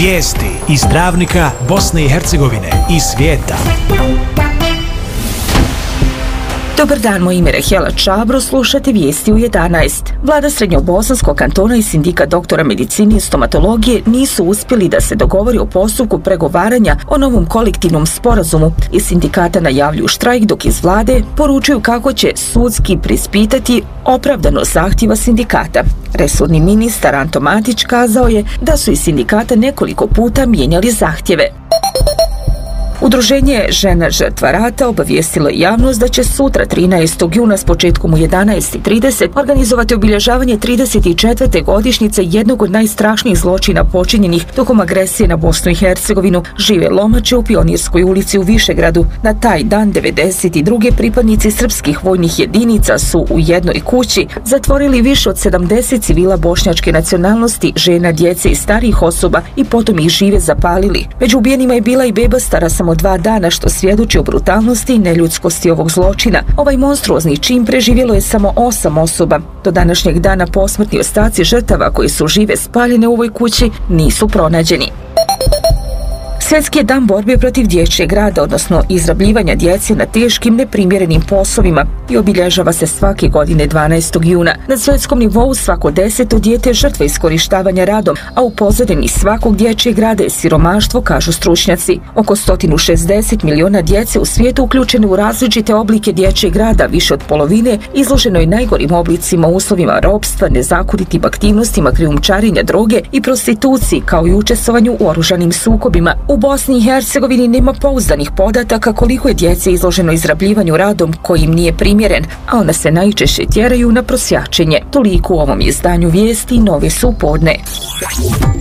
Vijesti iz Travnika, Bosne i Hercegovine i svijeta. Dobar dan, moje ime je Rahela Čabro, slušate vijesti u 11. Vlada Srednjobosanskog kantona i sindikat doktora medicine i stomatologije nisu uspjeli da se dogovori o postupku pregovaranja o novom kolektivnom sporazumu. Iz sindikata najavljuju štrajk, dok iz vlade poručuju kako će sudski preispitati opravdanost zahtjeva sindikata. Resorni ministar Anto Matić kazao je da su iz sindikata nekoliko puta mijenjali zahtjeve. Udruženje žena žrtva rata obavijestilo je javnost da će sutra 13. juna s početkom u 11:30 organizovati obilježavanje 34. godišnjice jednog od najstrašnijih zločina počinjenih tokom agresije na Bosnu i Hercegovinu, Žive lomače u Pionirskoj ulici u Višegradu. Na taj dan 92. pripadnici srpskih vojnih jedinica su u jednoj kući zatvorili više od 70 civila bošnjačke nacionalnosti, žena, djece i starijih osoba i potom ih žive zapalili. Među ubijenima je bila i beba stara samo 2 dana, što svjedoči o brutalnosti i neljudskosti ovog zločina. Ovaj monstruozni čin preživjelo je samo 8 osoba. Do današnjeg dana posmrtni ostaci žrtava koji su žive spaljene u ovoj kući nisu pronađeni. Svjetski je dan borbe protiv dječjeg rada, odnosno izrabljivanja djece na teškim, neprimjerenim poslovima i obilježava se svake godine 12. juna. Na svjetskom nivou svako 10. dijete je žrtva iskorištavanja radom, a u pozadini svakog dječjeg rada je siromaštvo, kažu stručnjaci. Oko 160 miliona djece u svijetu uključene u različite oblike dječjeg rada, više od polovine izloženo je najgorim oblicima, uslovima ropstva, nezakonitim aktivnostima krijumčarenja droge i prostituciji, kao i učestvovanju u oružanim sukobima. U Bosni i Hercegovini nema pouzdanih podataka koliko je djece izloženo izrabljivanju radom koji im nije primjeren, a ona se najčešće tjeraju na prosjačenje. Toliko u ovom izdanju vijesti, nove su u podne.